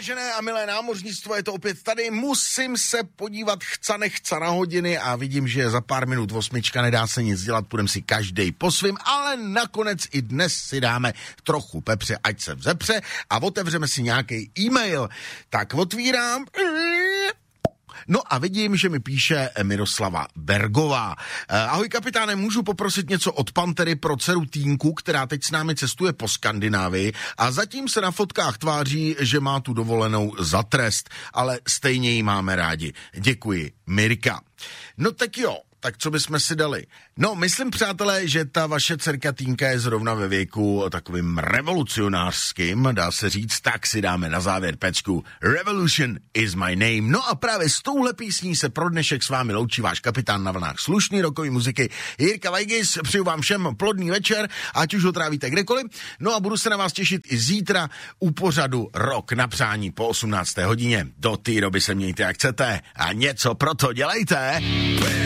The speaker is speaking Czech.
Vážené a milé námořnictvo, je to opět tady. Musím se podívat chca nechca na hodiny a vidím, že za pár minut 8, nedá se nic dělat, půjdem si každej po svým, ale nakonec i dnes si dáme trochu pepře, ať se vzepře a otevřeme si nějaký e-mail. Tak otvírám... No a vidím, že mi píše Miroslava Bergová. Ahoj kapitáne, můžu poprosit něco od Pantery pro dceru Týnku, která teď s námi cestuje po Skandinávii a zatím se na fotkách tváří, že má tu dovolenou za trest, ale stejně ji máme rádi. Děkuji, Mirka. No tak jo. Tak co bychom si dali? No, myslím, přátelé, že ta vaše dcerka Týnka je zrovna ve věku takovým revolucionářským, dá se říct, tak si dáme na závěr pecku Revolution is my name. No a právě s touhle písní se pro dnešek s vámi loučí váš kapitán na vlnách slušný rokový muziky Jirka Vajgis. Přeju vám všem plodný večer, ať už ho trávíte kdekoliv. No a budu se na vás těšit i zítra u pořadu Rok na přání po 18. hodině. Do té doby se mějte jak chcete a něco pro to dělejte.